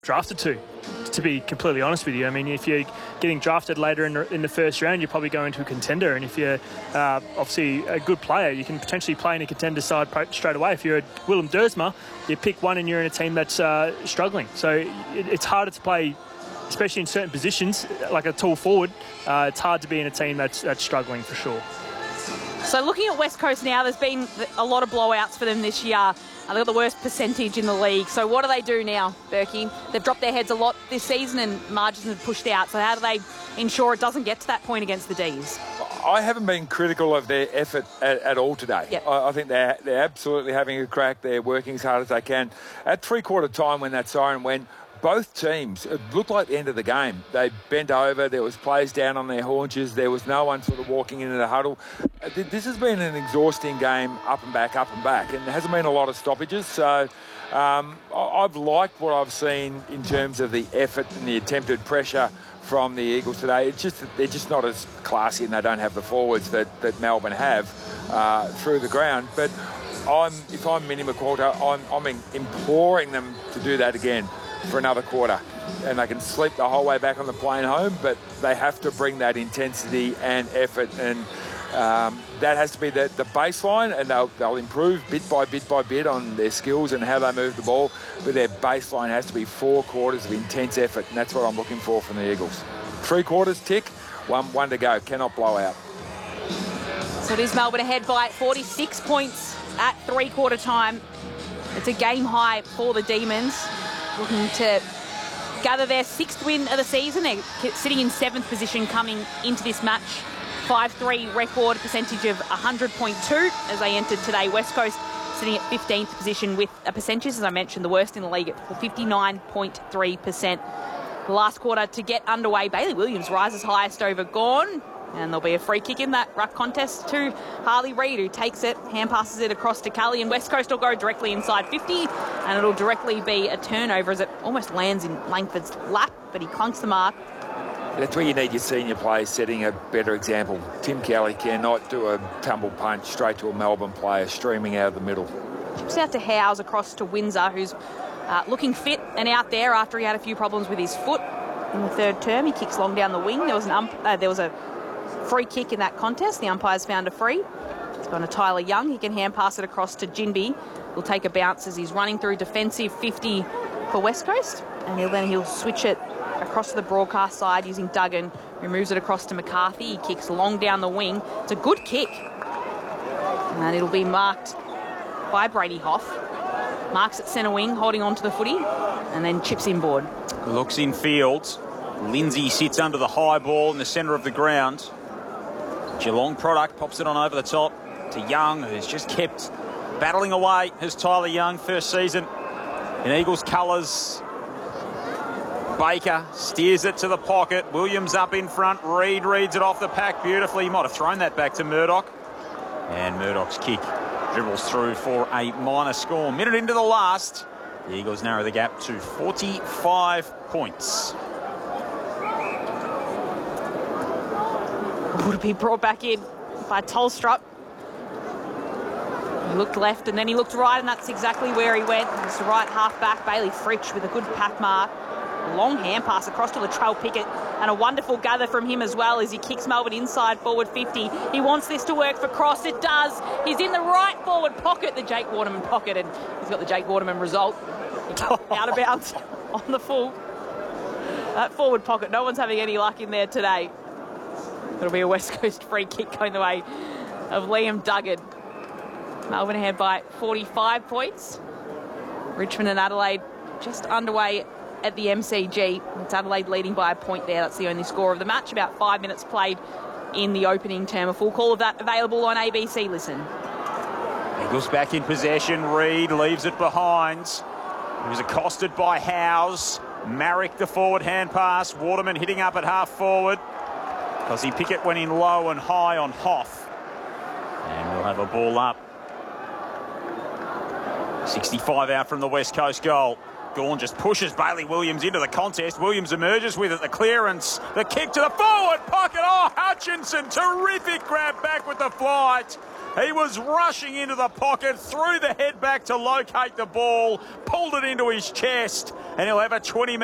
drafted to be completely honest with you. I mean, if you're getting drafted later in the first round, you're probably going to a contender. And if you're obviously a good player, you can potentially play in a contender side straight away. If you're a Willem Dersma, you pick one and you're in a team that's struggling. So it's harder to play, especially in certain positions, like a tall forward. It's hard to be in a team that's struggling for sure. So looking at West Coast now, there's been a lot of blowouts for them this year. They've got the worst percentage in the league. So what do they do now, Berkey? They've dropped their heads a lot this season and margins have pushed out. So how do they ensure it doesn't get to that point against the D's? I haven't been critical of their effort at all today. Yep. I think they're absolutely having a crack. They're working as hard as they can. At three-quarter time when that siren went, both teams, it looked like the end of the game. They bent over, there was players down on their haunches, there was no one sort of walking into the huddle. This has been an exhausting game, up and back, and there hasn't been a lot of stoppages. So I've liked what I've seen in terms of the effort and the attempted pressure from the Eagles today. It's just that they're just not as classy and they don't have the forwards that Melbourne have through the ground. But if I'm Minnie McQualter, I'm imploring them to do that again for another quarter, and they can sleep the whole way back on the plane home, but they have to bring that intensity and effort, and that has to be the baseline, and they'll improve bit by bit on their skills and how they move the ball, but their baseline has to be 4 quarters of intense effort, and that's what I'm looking for from the Eagles. 3 quarters, tick, one to go, cannot blow out. So it is Melbourne ahead by 46 points at three-quarter time. It's a game high for the Demons, looking to gather their 6th win of the season. They're sitting in 7th position coming into this match. 5-3 record, percentage of 100.2 as they entered today. West Coast sitting at 15th position with a percentage, as I mentioned, the worst in the league at 59.3%. The last quarter to get underway, Bailey Williams rises highest over Gawn. And there'll be a free kick in that ruck contest to Harley Reid, who takes it, hand passes it across to Cully, and West Coast will go directly inside 50, and it'll directly be a turnover as it almost lands in Langford's lap, but he clunks the mark. That's where you need your senior players setting a better example. Tim Kelly cannot do a tumble punch straight to a Melbourne player streaming out of the middle. Chips out to Howes across to Windsor, who's looking fit and out there after he had a few problems with his foot in the third term. He kicks long down the wing. There was a free kick in that contest. The umpires found a free. It's gone to Tyler Young. He can hand pass it across to Ginbey. He'll take a bounce as he's running through defensive 50 for West Coast. And he'll switch it across to the broadcast side using Duggan, who moves it across to McCarthy. He kicks long down the wing. It's a good kick. And it'll be marked by Brady Hoff. Marks at centre wing, holding on to the footy, and then chips inboard. Looks in field. Lindsay sits under the high ball in the centre of the ground. Geelong product pops it on over the top to Young, who's just kept battling away as Tyler Young, first season in Eagles colours. Baker steers it to the pocket. Williams up in front. Reid reads it off the pack beautifully. He might have thrown that back to Murdoch. And Murdoch's kick dribbles through for a minor score. Minute into the last. The Eagles narrow the gap to 45 points. Would be brought back in by Tolstrup. He looked left and then he looked right, and that's exactly where he went. It's the right half back, Bailey Fritsch, with a good pack mark. A long hand pass across to Latrell Pickett, and a wonderful gather from him as well as he kicks Melbourne inside forward 50. He wants this to work for Cross. It does. He's in the right forward pocket, the Jake Waterman pocket, and he's got the Jake Waterman result. Out of bounds on the full. That forward pocket, no one's having any luck in there today. It'll be a West Coast free kick going the way of Liam Duggan. Melbourne ahead by 45 points. Richmond and Adelaide just underway at the MCG. It's Adelaide leading by a point there. That's the only score of the match. About 5 minutes played in the opening term. A full call of that available on ABC Listen. Eagles back in possession. Reid leaves it behind. He was accosted by Howes. Marrick the forward hand pass. Waterman hitting up at half forward. Cosy Pickett went in low and high on Hoff. And we'll have a ball up. 65 out from the West Coast goal. Gawn just pushes Bailey Williams into the contest. Williams emerges with it. The clearance. The kick to the forward pocket. Oh, Hutchinson. Terrific grab back with the flight. He was rushing into the pocket, threw the head back to locate the ball, pulled it into his chest, and he'll have a 20-minute